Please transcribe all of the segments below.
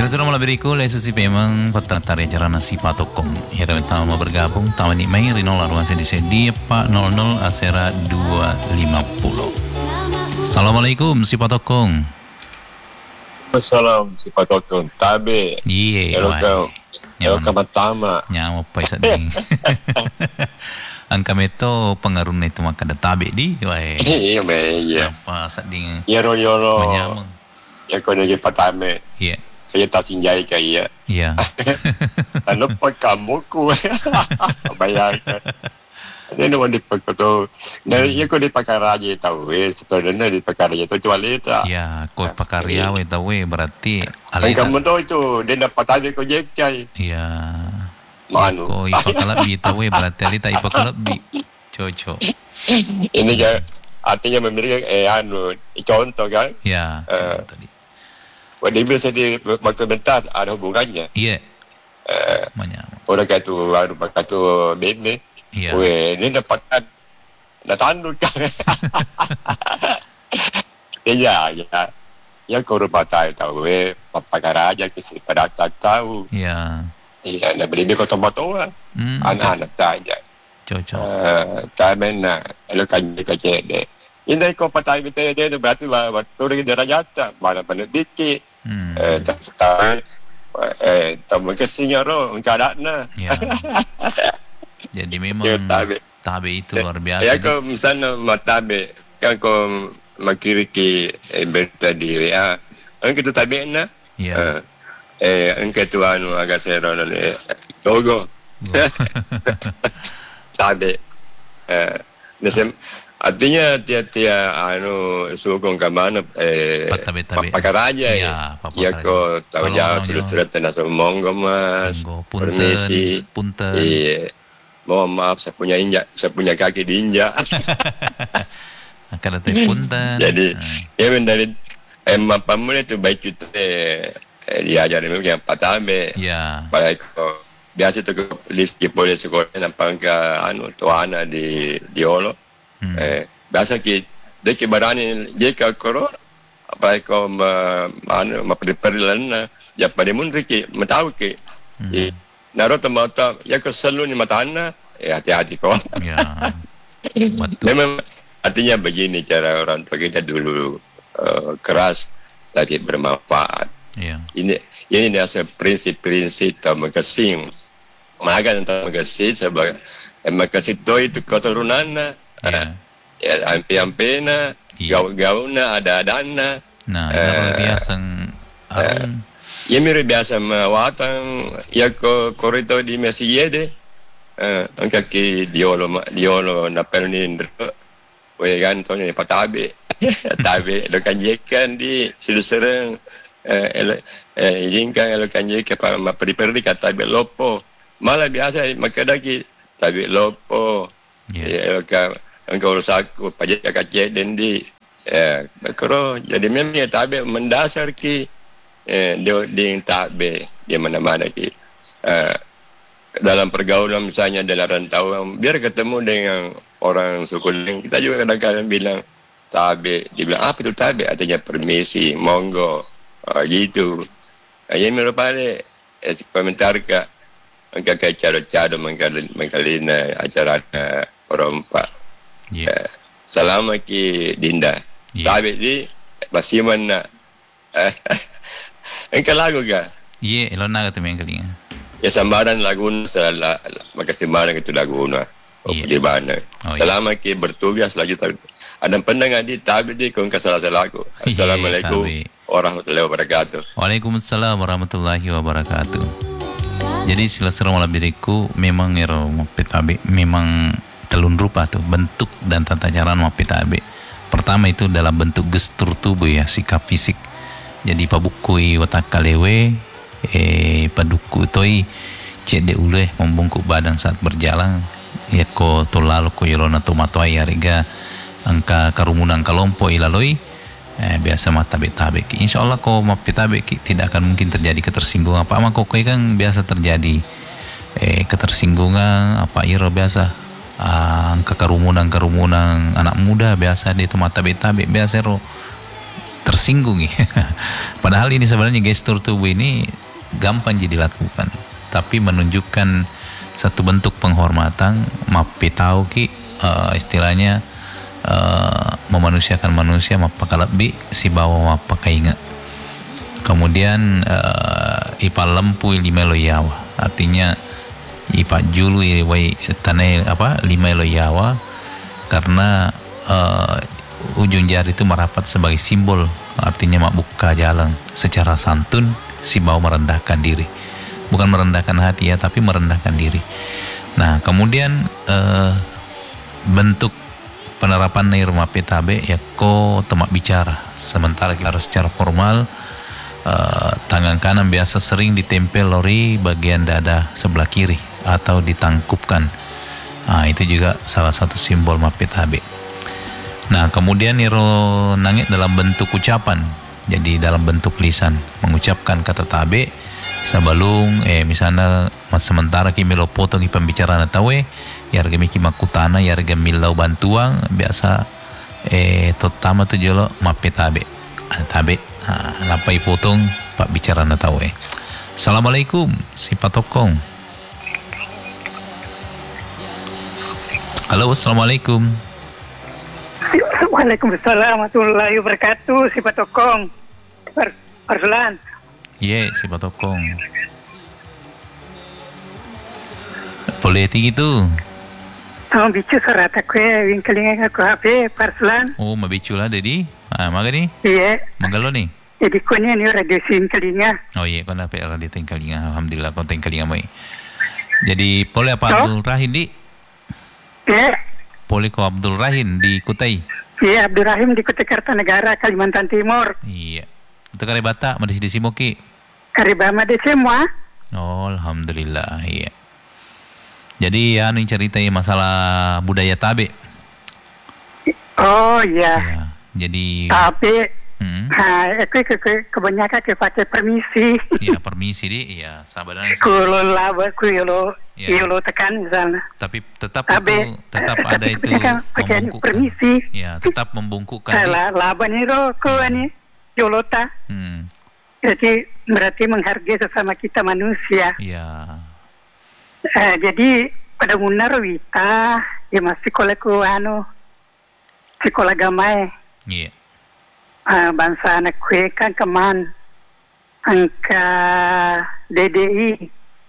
Sila-sila mula beriku le susi pemang patantari acara nasi patokong. Hira tama bergabung taman ni mai rino laruan sedi Pak 00 asera 250. Assalamualaikum si patokong. Assalamualaikum si patokong. Tabe. Iye. Hello kamatama. Nyawa pa isa ding. Ang kami to pengaruh na ito makada tabe di. Iya me. Apa sa ding. Yoro. Manyamang. Ya ko nagi patame. Iya. Saya tak sinjai ka iya. Iya. Ano pa kamu ko? Bayangkan. Ini naman di pagkato. Na iya ko di pakaraja tahu. Sebenarnya di pakaraja itu cualita. Iya, ko pakarya tahu berarti Ang kamu to itu dia dapat patame ko jekai. Iya. Manu. Ko ipakalabi tahu berarti alita ipakalabi. Coco. Ini ya artinya memiliki contoh kan? Iya. Tadi. Dia biasa di berkomentar ada hubungannya. Iya. Manyamang. Orang kata bebe. Iya. Weh, ini dapatkan tanduk kan. Ya. Ya kau batai tahu pakai aja kisi pada tak tahu. Iya. Iya, nak beli kau tomat tua. Anak-anak saja. Cocok. Tapi nak, kalau kaji deh. Ini kau patai betul dia berarti waktu dia derajat mana dikit. Tamu kesingnya roh, keadaannya. Ya. Jadi memang tabe itu luar biasa. Ya kau misalnya matabe, kan kau makiriki berita di WA, angkat tu tabe na. Ya. Angkat tu agak seron logo. Tabe. Artinya tiap sukong ke mana pakaraja ya ko tahu jauh sudah tenang monggo mas permisi punten mohon maaf saya punya kaki diinjak akan datang punten jadi ya dari pamulai itu baik kita diajarin yang patabe ya baik biasa tu list di polis sekolah nampak ke tuana di Olo. Biasa dia berani jika koror apa kau memperilan ya pada munri mentahu ke naro temata ya ke selalu ni matana hati-hati kau. Ya. Betul. Memang artinya begini cara orang tua kita dulu keras tapi bermanfaat. Yeah. Ini adalah prinsip-prinsip termakasih. Maka tentang makasih sebagai makasih itu keturunan ya ampe-ampena gauna ada dana. Nah, ini biasa ya mirip biasa mawatang ya korito di mesiyede. Angka ki diolo na pelnin we ganto ni patabe. Tabe lo kanjekan di silusereng jingkang lo kanjek para perdi kata tabe lopo. Malah biasa makadaki tabe lopo. Ya engkau saku pajak kacet dendi kero jadi memang ya tabe mendasar ki dia tabe di mana-mana ki dalam pergaulan misalnya dalam rantauan biar ketemu dengan orang suku lain kita juga kadang-kadang bilang tabe dia bilang apa itu tabe artinya permisi monggo gitu yang merupakan komentar ke angka cara-cara mengkalina acara orang pak. Selama ki dinda. Tabe di masih mana? Engkau lagu ga? Iya, elok nak tu mengkalinga. Ya sambaran lagu salah makasih marang itu lagu na. Di mana? Selama ki bertugas lagi tabe. Ada pendengar di tabe di kau salah lagu. Assalamualaikum warahmatullahi wabarakatuh. Waalaikumsalam warahmatullahi wabarakatuh. Jadi sila-sila malam diriku memang ero petabe memang telun rupa tuh bentuk dan tata cara petabe. Pertama itu dalam bentuk gestur tubuh ya, sikap fisik. Jadi pabukui watak kalewe paduku toi cede uleh membungkuk badan saat berjalan ya ko to lalu ko yolona tomatoi harga angka karumunan kalompo ilaloi biasa matabe-tabe ki. Insyaallah ko mapetabe ki tidak akan mungkin terjadi ketersinggungan apa mah kok kan biasa terjadi ketersinggungan apa iro biasa angka kerumunan anak muda biasa di matabe-tabe biasa ro tersinggung ya. Padahal ini sebenarnya gestur tubuh ini gampang jadi dilakukan, tapi menunjukkan satu bentuk penghormatan, mapitau ki istilahnya memanusiakan manusia, mapaka lebih si bawa mapaka ingat. Kemudian ipa lempu lima loyawa, artinya ipa julu iwai tanai lima loyawa, karena ujung jari itu merapat sebagai simbol, artinya mak buka jalan secara santun si bau merendahkan diri, bukan merendahkan hati ya, tapi merendahkan diri. Nah kemudian bentuk penerapan nirma PTB ya ko temak bicara, sementara kita harus secara formal tangan kanan biasa sering ditempel lori bagian dada sebelah kiri atau ditangkupkan. Nah itu juga salah satu simbol PTB. Nah kemudian niro nangit dalam bentuk ucapan, jadi dalam bentuk lisan mengucapkan kata tabe sebelum misalnya sementara kimi lo potong pembicaraan tawe yarga miki makutana yarga milau bantuang biasa totama tu jolo mape tabe lapai potong pak bicara tawe. Assalamualaikum si patokong. Halo, assalamualaikum. Waalaikumsalam warahmatullahi wabarakatuh. Si Patokong Parsulan. Iya, si Patokong. Boleh tinggi tu. Bicu surat aku wingkelingan aku HP Parsulan. Oh, mabicu lah dedi. Maga ni? Iya. Magalo ni? Jadi konya ni radio singkelinga. Oh iya, kau dapat radio singkelinga. Alhamdulillah kau singkelinga moi. Jadi boleh apa Abdul Rahim di? Iya. Boleh kau Abdul Rahim di Kutai? Iya, Abdul Rahim di Kutai Kartanegara, Kalimantan Timur. Iya. Itu kare bata madis di Simoki. Karibama de semua. Oh, alhamdulillah. Iya. Jadi ya nih ceritain masalah budaya tabe. Oh iya. Ya, jadi Tabe. Aku kebanyakan pakai permisi. Iya, permisi di. Iya, sabaran. Kulo laba kulo tekan misalnya. Tapi tetap itu ada itu membungkukkan. Permisi. Ya, tetap membungkukkan. Laba nih nih yolota. Jadi berarti menghargai sesama kita manusia. Iya. Jadi pada munar wita ya masih koleku sekolah gamai. Iya. Bangsa anak kue kan keman angka DDI.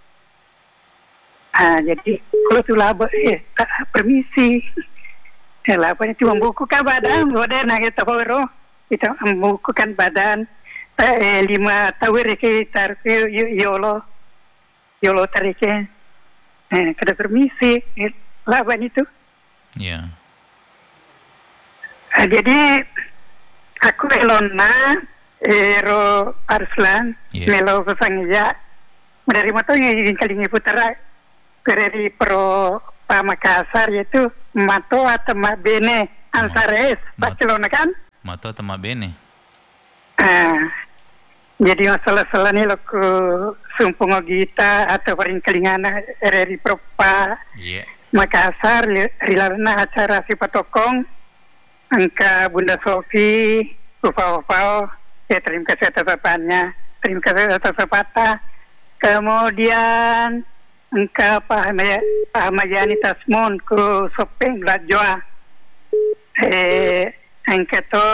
Jadi kalau tu laba permisi. Labanya cuma membukukan badan, bodoh nak kita baru kita membukukan badan. 5 tahun kita yolo tarike. Kada permisi laban itu. Iya. Jadi aku elona Arslan melo pesangya menerima tuh yang kali ini putera dari pro Makassar yaitu Mato atau Bene Ansares Barcelona kan Mato atau Bene. Jadi masalah nih lo ku sumpung gita atau paling kelingana dari pro Makassar rilarna acara si Patokong angka Bunda Sofi, Ufau, terima kasih atas apanya, terima kasih atas apa. Kemudian angka Pak Mayani Tasmun ku Sopeng Lajoa, angka to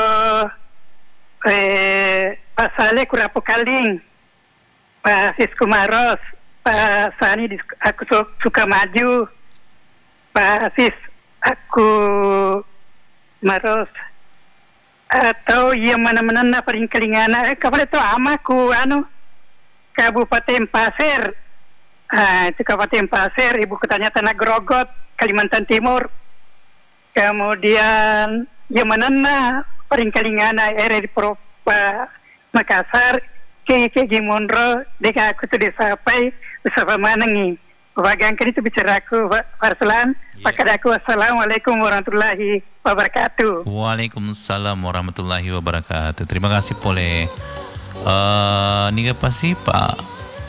Pak Saleh Kurapo Kaling, Pak Sisko Maros, Pak Sani aku suka maju, Pak Sis aku Maros atau yang mana-mana na paling kelingana kapal itu amaku Kabupaten Pasir itu Kabupaten Pasir ibu kotanya Tanah Grogot Kalimantan Timur. Kemudian yang mana na paling kelingana di Propa Makassar ke Gimonro deka aku tu disapai bersama manangi bagangkan itu bicara aku Farslan. Pakadaku assalamualaikum warahmatullahi wabarakatuh. Waalaikumsalam warahmatullahi wabarakatuh. Terima kasih pole. Ini apa sih Pak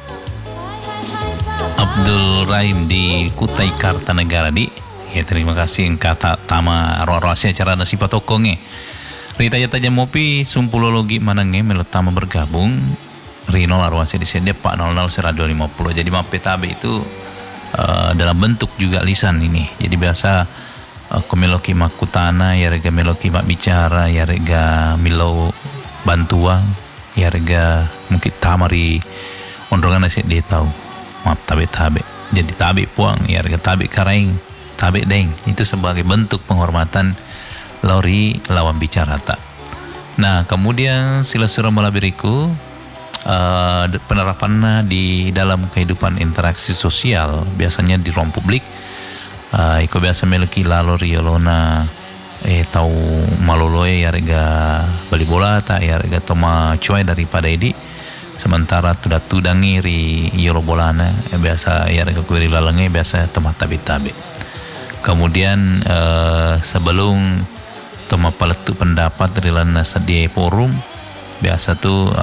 Abdul Rahim di Kutai Kartanegara di. Ya terima kasih kata tama roh-rohnya acara nasi patokongnya. Rita Jataja Mopi Sumpulologi Manange Meletama bergabung Rino Arwasi di sini Pak 00 Serado 50. Jadi Mapetabe itu dalam bentuk juga lisan ini. Jadi biasa komeloki makutana ya rega meloki mak bicara ya rega milo bantuan ya rega mungkin tamari ondrongan nasi dia tahu maaf tabe. Jadi tabe puang ya rega tabe karaing tabe deng itu sebagai bentuk penghormatan lori lawan bicara tak. Nah kemudian sila surah malabiriku penerapannya di dalam kehidupan interaksi sosial biasanya di ruang publik. Iko biasa miliki lalori yolona tahu maloloe ya rega bali bola tak ya rega toma cuai daripada ini sementara tudangi ri yolo bolana biasa ya rega kuiri lalenge biasa toma tabe. Kemudian sebelum toma paletu pendapat dari lana di forum biasa tuh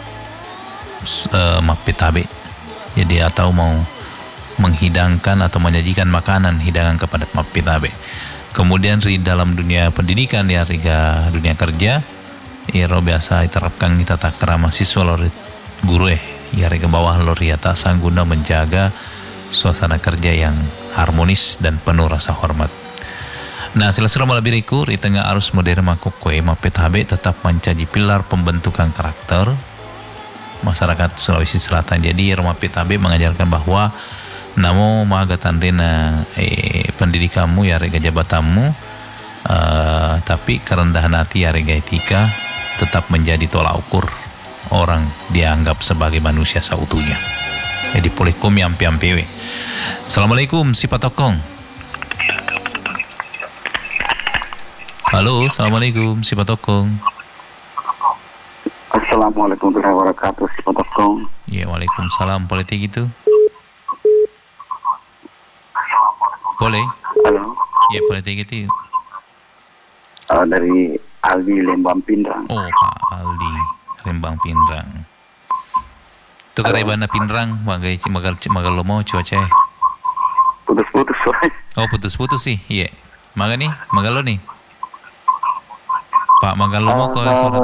mapitabe. Jadi atau mau menghidangkan atau menyajikan makanan hidangan kepada mapitabe. Kemudian di dalam dunia pendidikan ya riga dunia kerja ya biasa diterapkan kita tak kerama siswa lor guru ya riga bawah lor ya atasan guna menjaga suasana kerja yang harmonis dan penuh rasa hormat. Nah, sila surah malabiriku di tengah arus modern makokwe mapetabe tetap menjadi pilar pembentukan karakter masyarakat Sulawesi Selatan. Jadi mapetabe mengajarkan bahwa namo magatan rena pendidikanmu ya rega jabatanmu tapi kerendahan hati ya rega etika tetap menjadi tolak ukur orang dianggap sebagai manusia seutuhnya. Jadi polikum yang piampewe. Assalamualaikum si Patokong. Halo, assalamualaikum si Patokong. Assalamualaikum warahmatullahi wabarakatuh si Patokong. Ya, waalaikumsalam. Politik itu. Boleh? Halo. Ya, politik itu. Dari Aldi Lembang Pindrang. Oh, Pak Aldi Lembang Pindrang. Itu karebana Pindrang, magal lo mau cuaca. Putus-putus soalnya. Oh, putus-putus sih. Iya. Maga nih, magal lo nih. Pak magal lo mau ke suara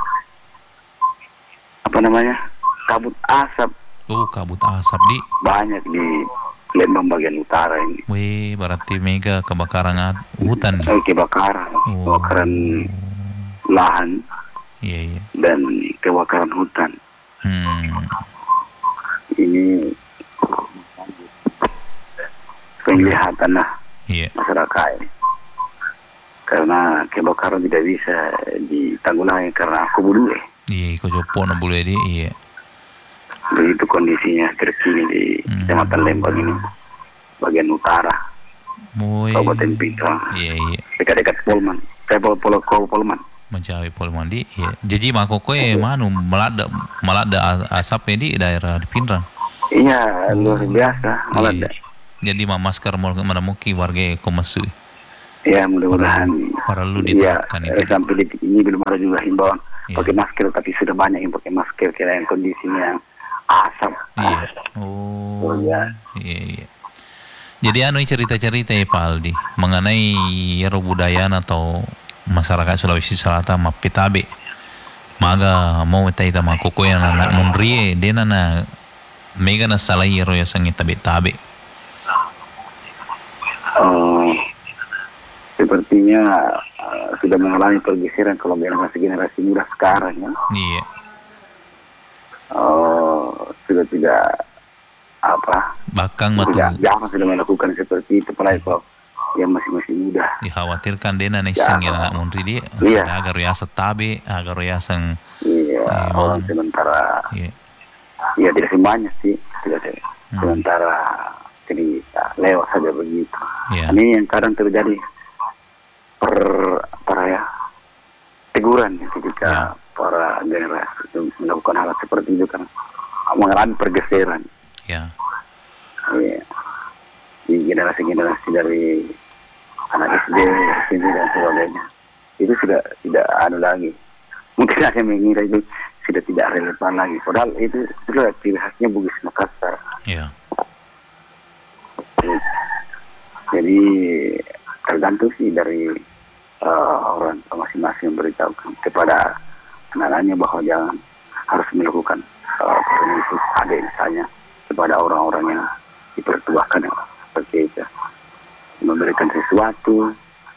apa namanya? Kabut asap. Oh, kabut asap di Banyak di Lembang bagian utara ini. weh, berarti mega kebakaran hutan nih. Kebakaran lahan Iya. dan kebakaran hutan. Ini penglihatan lah Iya. masyarakat. Karena kebakaran tidak bisa ditanggulangi karena kubu Iya, kau jopo na boleh di iya. Begitu kondisinya terkini di Kecamatan Lembang ini, bagian utara, Moy. Kabupaten Pindrang, Iya. dekat-dekat Polman, Polman. Mencapai Polman di iya. Jadi makoko manu melada asapnya di daerah di Pindrang. Iya, luar biasa, Iya. Jadi masker mau menemuki warga komesu. Ya mudah-mudahan para lu diterapkan itu. Sampai detik ini belum ada juga himbauan pakai Iya. masker, tapi sudah banyak yang pakai masker karena yang kondisinya asap. Iya. Oh. ya. Iya. Jadi cerita-cerita ya Pak Aldi mengenai budaya atau masyarakat Sulawesi Selatan mapitabe. Maga mau taita makoko yang anak munrie denana mega na salai ya sangi tabe. Sepertinya sudah mengalami pergeseran kalau generasi muda sekarang ya. Iya. Sudah tidak Bakang matu jangan sudah melakukan seperti itu, apalagi kalau yang masih muda. dikhawatirkan dena nih sangi anak munri dia. Iya. Agar yasa tabe, agar yasang Orang sementara ya tidak semuanya sih, tidak sementara cerita lewat saja begitu. Iya. Ini yang kadang terjadi teguran ketika para generasi melakukan hal seperti itu kan mengalami pergeseran. Ya. Di generasi dari anak SD, SMP dan sebagainya itu sudah tidak ada lagi. Mungkin ada yang mengira itu sudah tidak relevan lagi. Padahal itu sudah ciri khasnya Bugis Makassar. Ya. Jadi tergantung sih dari orang tua masing-masing memberitahukan kepada anak-anaknya bahwa jangan harus melakukan permisif adik misalnya kepada orang-orang yang dipertuakan seperti itu, memberikan sesuatu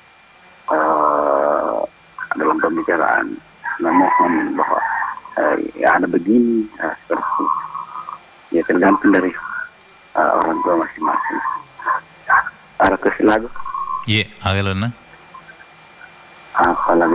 dalam pembicaraan, memohon bahwa ya ada begini, seperti itu. Ya tergantung dari orang tua masing-masing. Ada kasih lagu? Iya, agak lena. Apalagi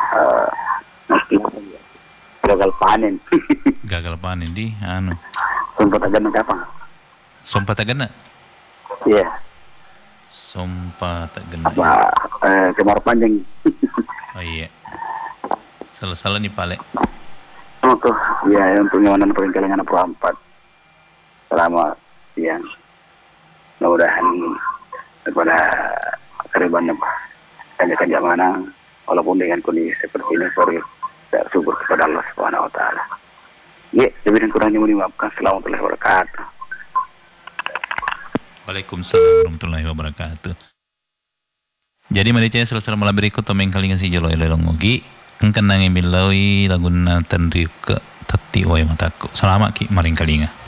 gagal panen. Gagal panen di anu. Sumpah tagana kapan? Sumpah tak kena. Iya. Sumpah tak kena. Apa kemar panjang. Oh iya. Salah-salah nih Pale. Untuk ya untuk nyawanan peringkalan Pro 4 selama siang. Mudah-mudahan kepada keribannya kanjak mana walaupun dengan kondisi seperti ini bersyukur kepada Allah Subhanahu wa taala. Ya, lebih dan kurangnya mohon dimaafkan. Assalamualaikum warahmatullahi wabarakatuh. Waalaikumsalam warahmatullahi wabarakatuh. Jadi mari saya selesai malam berikut tomeng kalingan si jolo elelong ngogi engkan nangi bilawi laguna tandri ke tati oy mataku. Selamat ki maring kalinga.